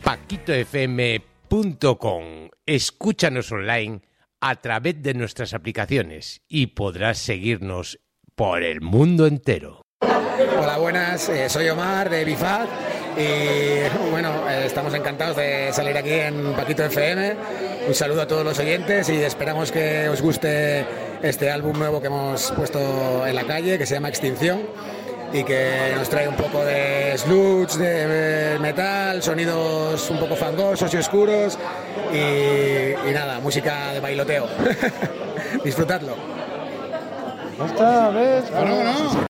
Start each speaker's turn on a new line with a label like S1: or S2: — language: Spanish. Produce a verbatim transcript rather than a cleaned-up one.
S1: paquito f m punto com. Escúchanos online a través de nuestras aplicaciones y podrás seguirnos por el mundo entero.
S2: Hola, buenas, eh, soy Omar de Bifaz y bueno, eh, estamos encantados de salir aquí en Paquito F M. Un saludo a todos los oyentes y esperamos que os guste este álbum nuevo que hemos puesto en la calle, que se llama Extinción, y que nos trae un poco de sludge, de metal, sonidos un poco fangosos y oscuros y, y nada, música de bailoteo. Disfrutadlo.
S3: Esta vez...
S2: No, no, no.